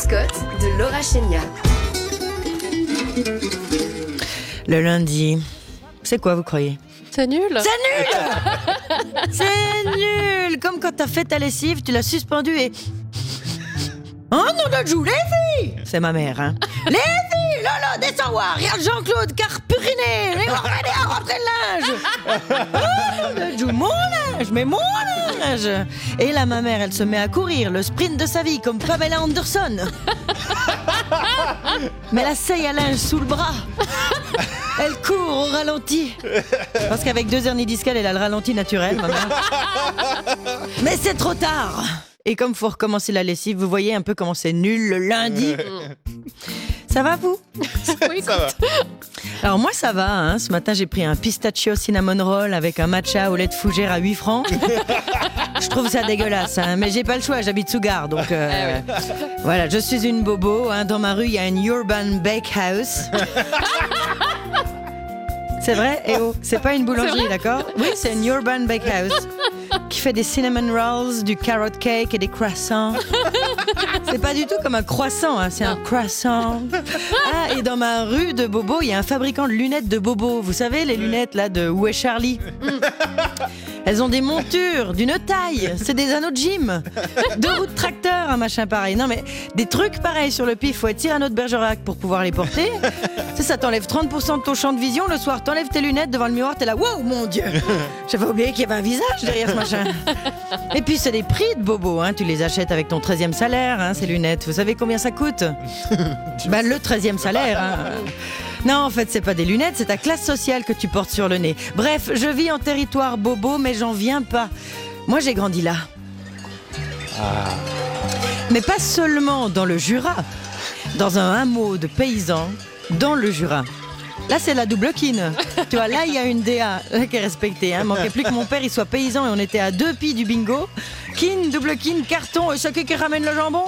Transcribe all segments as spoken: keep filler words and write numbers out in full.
Mascotte de Laura Chénia. Le lundi, c'est quoi vous croyez ? C'est nul. C'est nul. C'est nul. Comme quand t'as fait ta lessive, tu l'as suspendue et... Oh non de Dieu, les filles. C'est ma mère, hein. Les filles, Lolo, descends voir. Regarde Jean-Claude Carpuriné. Et on va aider à rentrer le linge. Oh non de Dieu, mon linge, mais mon linge. Et là, ma mère, elle se met à courir le sprint de sa vie comme Pamela Anderson. Mais la seille à linge sous le bras. Elle court au ralenti. Parce qu'avec deux hernies discales, elle a le ralenti naturel, ma mère. Mais c'est trop tard. Et comme faut recommencer la lessive, vous voyez un peu comment c'est nul le lundi. Ça va vous ? Oui, Ça va. Alors moi ça va, hein. Ce matin j'ai pris un pistachio cinnamon roll avec un matcha au lait de fougère à huit francs. Je trouve ça dégueulasse, hein. Mais j'ai pas le choix, j'habite sous gare. Donc euh, Ah voilà, je suis une bobo, hein. Dans ma rue il y a une Urban Bakehouse. C'est vrai ? Eh oh, c'est pas une boulangerie, d'accord ? Oui, c'est une Urban Bakehouse qui fait des cinnamon rolls, du carrot cake et des croissants. C'est pas du tout comme un croissant, hein, c'est un croissant. Ah, et dans ma rue de Bobo, il y a un fabricant de lunettes de Bobo. Vous savez, les lunettes là de Où est Charlie ? Elles ont des montures d'une taille. C'est des anneaux de gym. Deux roues de tracteur, un machin pareil. Non mais des trucs pareils sur le pif. Faut être Cyrano de Bergerac pour pouvoir les porter. C'est ça, t'enlèves trente pour cent de ton champ de vision. Le soir, t'enlèves tes lunettes devant le miroir. T'es là, wow, mon Dieu. J'avais oublié qu'il y avait un visage derrière ce machin. Et puis c'est des prix de Bobo, hein. Tu les achètes avec ton treizième salaire, hein, ces lunettes. Vous savez combien ça coûte ? Bah le treizième salaire, hein. Non, en fait, c'est pas des lunettes, c'est ta classe sociale que tu portes sur le nez. Bref, je vis en territoire bobo, mais j'en viens pas. Moi, j'ai grandi là. Ah. Mais pas seulement dans le Jura, dans un hameau de paysans dans le Jura. Là, c'est la double kin. Tu vois, là, il y a une D A qui est respectée. Hein. Manquait plus que mon père il soit paysan et on était à deux pis du bingo. Kin, double kin, carton, et chacun qui ramène le jambon.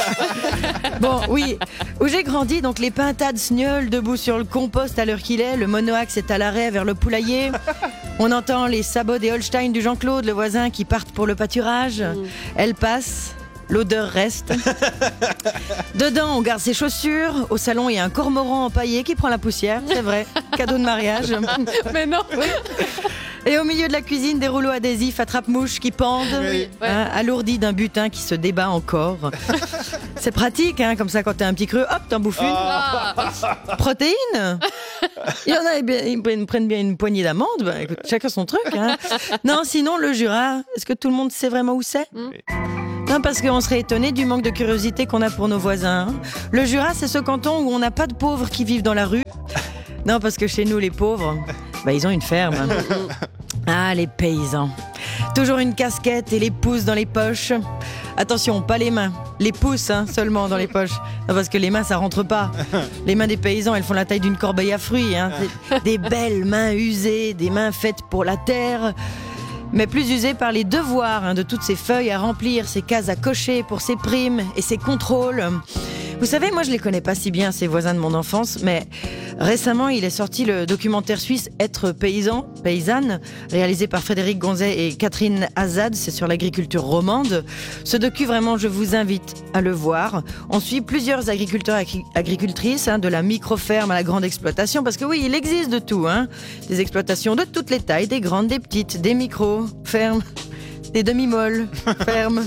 Bon, oui, où j'ai grandi, donc les pintades snioles debout sur le compost à l'heure qu'il est, le monoaxe est à l'arrêt vers le poulailler. On entend les sabots des Holstein du Jean-Claude, le voisin, qui partent pour le pâturage. Elle passe. L'odeur reste. Dedans, on garde ses chaussures. Au salon, il y a un cormoran empaillé qui prend la poussière. C'est vrai, cadeau de mariage. Mais non. Oui. Et au milieu de la cuisine, des rouleaux adhésifs attrape-mouches qui pendent, Oui. hein, alourdis d'un butin qui se débat encore. C'est pratique, hein, comme ça, quand t'as un petit creux, hop, t'en bouffes une. Ah. Protéines. Il y en a, eh bien, ils prennent- prennent bien une poignée d'amandes. Bah, écoute, chacun son truc. Hein. Non, sinon, le Jura, est-ce que tout le monde sait vraiment où c'est ? Non, parce qu'on serait étonné du manque de curiosité qu'on a pour nos voisins. hein. Le Jura, c'est ce canton où on n'a pas de pauvres qui vivent dans la rue. Non, parce que chez nous, les pauvres, bah, ils ont une ferme. Ah, les paysans. Toujours une casquette et les pouces dans les poches. Attention, pas les mains. Les pouces, hein, seulement dans les poches. Non, parce que les mains, ça rentre pas. Les mains des paysans, elles font la taille d'une corbeille à fruits. Hein. Des, des belles mains usées, des mains faites pour la terre. Mais plus usées par les devoirs, hein, de toutes ces feuilles à remplir, ces cases à cocher pour ces primes et ces contrôles. Vous savez, moi je les connais pas si bien, ces voisins de mon enfance, mais récemment il est sorti le documentaire suisse Être paysan, paysanne, réalisé par Frédéric Gonzet et Catherine Azad, c'est sur l'agriculture romande. Ce docu, vraiment, je vous invite à le voir. On suit plusieurs agriculteurs et agricultrices, hein, de la micro-ferme à la grande exploitation, parce que oui, il existe de tout, hein. Des exploitations de toutes les tailles, des grandes, des petites, des micro-fermes. Des demi-molles, fermes,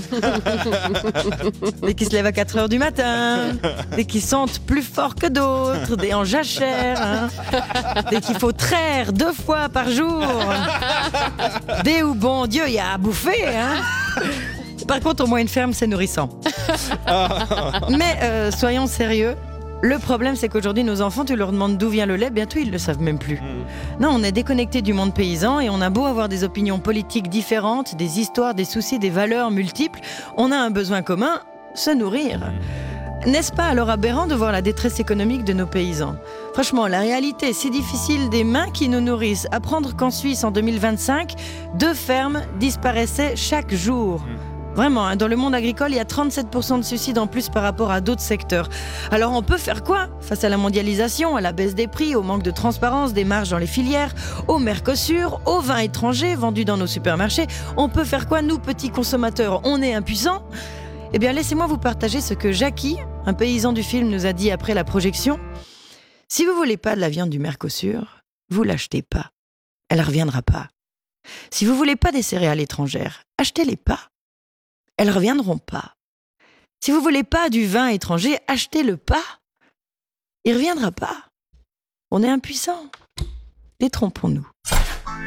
des qui se lèvent à quatre heures du matin, des qui sentent plus fort que d'autres, des en jachère, hein, des qu'il faut traire deux fois par jour, des où, bon Dieu, il y a à bouffer. Hein. Par contre, au moins une ferme, c'est nourrissant. Mais euh, soyons sérieux. Le problème, c'est qu'aujourd'hui, nos enfants, tu leur demandes d'où vient le lait, bientôt ils le savent même plus. Mmh. Non, on est déconnecté du monde paysan et on a beau avoir des opinions politiques différentes, des histoires, des soucis, des valeurs multiples, on a un besoin commun, se nourrir. Mmh. N'est-ce pas alors aberrant de voir la détresse économique de nos paysans ? Franchement, la réalité est si difficile des mains qui nous nourrissent. Apprendre qu'en Suisse, en deux mille vingt-cinq, deux fermes disparaissaient chaque jour. Mmh. Vraiment, hein, dans le monde agricole, il y a trente-sept pour cent de suicides en plus par rapport à d'autres secteurs. Alors on peut faire quoi ? Face à la mondialisation, à la baisse des prix, au manque de transparence des marges dans les filières, au Mercosur, aux vins étrangers vendus dans nos supermarchés, on peut faire quoi, nous, petits consommateurs ? On est impuissants ? Eh bien, laissez-moi vous partager ce que Jackie, un paysan du film, nous a dit après la projection. Si vous voulez pas de la viande du Mercosur, vous l'achetez pas. Elle reviendra pas. Si vous voulez pas des céréales étrangères, achetez-les pas. Elles reviendront pas. Si vous voulez pas du vin étranger, achetez-le pas. Il reviendra pas. On est impuissants. Détrompons-nous.